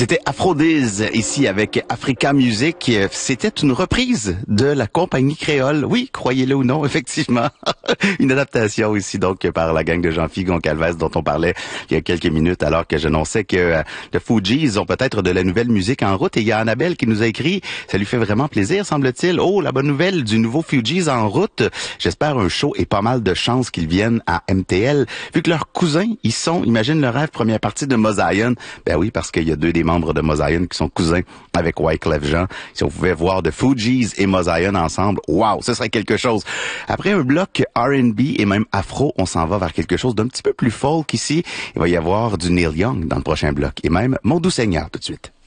C'était Aphrodise, ici avec Africa Music. C'était une reprise de la compagnie créole. Oui, croyez-le ou non, effectivement. Une adaptation ici, donc, par la gang de Jean-Philippe Goncalves, dont on parlait il y a quelques minutes, alors que j'annonçais que le Fugees ont peut-être de la nouvelle musique en route. Et il y a Annabelle qui nous a écrit, ça lui fait vraiment plaisir, semble-t-il. Oh, la bonne nouvelle du nouveau Fugees en route. J'espère un show et pas mal de chances qu'ils viennent à MTL. Vu que leurs cousins, ils sont, imagine le rêve, première partie de Mosaïon. Ben oui, parce qu'il y a deux des membres de Mosaïon qui sont cousins avec Wyclef Jean. Si on pouvait voir de Fugees et Mosaïon ensemble, wow, ce serait quelque chose. Après un bloc R&B et même afro, on s'en va vers quelque chose d'un petit peu plus folk ici. Il va y avoir du Neil Young dans le prochain bloc et même Mon Doux Seigneur tout de suite.